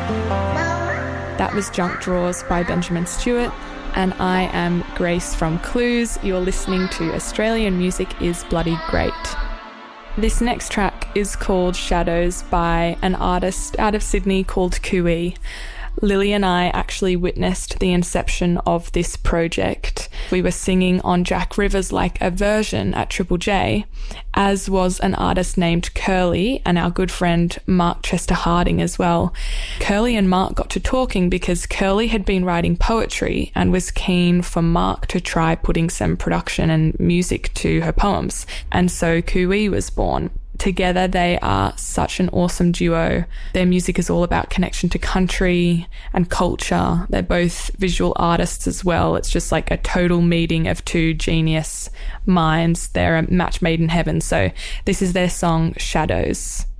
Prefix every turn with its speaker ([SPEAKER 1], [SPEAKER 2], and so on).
[SPEAKER 1] That was Junk Drawers by Benjamin Stewart, and I am Grace from Clues. You're listening to Australian Music is Bloody Great. This next track is called Shadows by an artist out of Sydney called Kui. Lily and I actually witnessed the inception of this project. We were singing on Jack Rivers Like a Version at Triple J, as was an artist named Curly and our good friend Mark Chester Harding as well. Curly and Mark got to talking because Curly had been writing poetry and was keen for Mark to try putting some production and music to her poems. And so Kui was born. Together, they are such an awesome duo. Their music is all about connection to country and culture. They're both visual artists as well. It's just like a total meeting of two genius minds. They're a match made in heaven. So this is their song, Shadows.